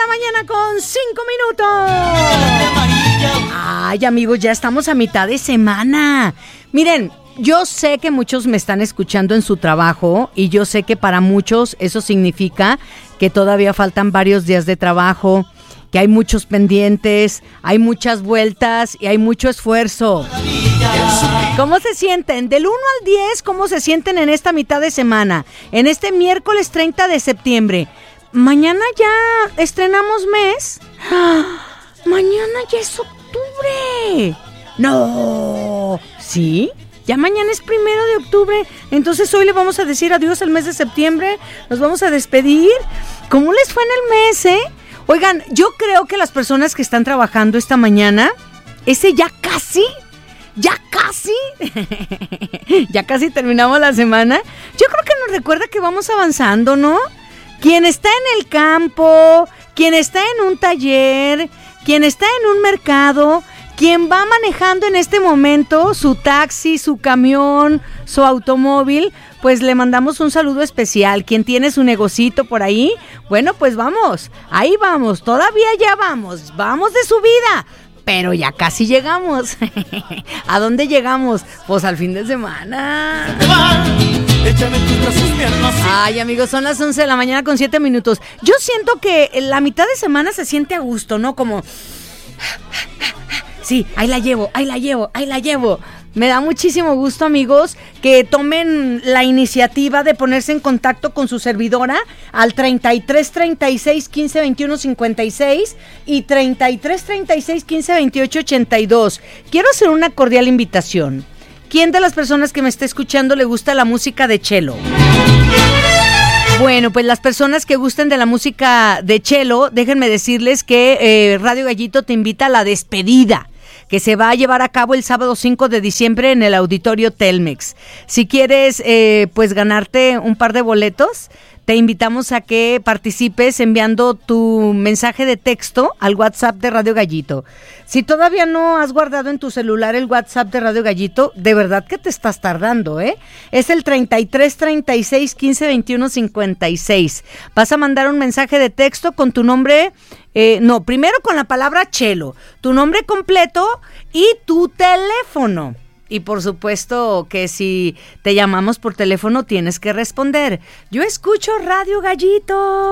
mañana con 5 minutos. Ay, amigos, ya estamos a mitad de semana. Miren, yo sé que muchos me están escuchando en su trabajo y yo sé que para muchos eso significa que todavía faltan varios días de trabajo, que hay muchos pendientes, hay muchas vueltas y hay mucho esfuerzo. ¿Cómo se sienten? Del 1 al 10, ¿cómo se sienten en esta mitad de semana? En este miércoles 30 de septiembre. Mañana ya estrenamos mes. Mañana ya es octubre. No. ¿Sí? Ya mañana es 1 de octubre. Entonces hoy le vamos a decir adiós al mes de septiembre. Nos vamos a despedir. ¿Cómo les fue en el mes, Oigan, yo creo que las personas que están trabajando esta mañana, ya casi terminamos la semana. Yo creo que nos recuerda que vamos avanzando, ¿no? Quien está en el campo, quien está en un taller, quien está en un mercado, quien va manejando en este momento su taxi, su camión, su automóvil, pues le mandamos un saludo especial. Quien tiene su negocito por ahí, bueno, pues vamos, ahí vamos, todavía ya vamos de subida, pero ya casi llegamos. ¿A dónde llegamos? Pues al fin de semana. Ay, amigos, son las 11 de la mañana con 7 minutos. Yo siento que la mitad de semana se siente a gusto, ¿no? Como... Sí, ahí la llevo. Me da muchísimo gusto, amigos, que tomen la iniciativa de ponerse en contacto con su servidora al 33 36 15 21 56 y 33 36 15 28 82. Quiero hacer una cordial invitación. ¿Quién de las personas que me está escuchando le gusta la música de cello? Bueno, pues las personas que gusten de la música de cello, déjenme decirles que Radio Gallito te invita a la despedida, que se va a llevar a cabo el sábado 5 de diciembre en el Auditorio Telmex. Si quieres pues ganarte un par de boletos, te invitamos a que participes enviando tu mensaje de texto al WhatsApp de Radio Gallito. Si todavía no has guardado en tu celular el WhatsApp de Radio Gallito, de verdad que te estás tardando, Es el 33 36 15 21 56. Vas a mandar un mensaje de texto con tu nombre, primero con la palabra cello, tu nombre completo y tu teléfono. Y por supuesto que si te llamamos por teléfono tienes que responder. Yo escucho Radio Gallito.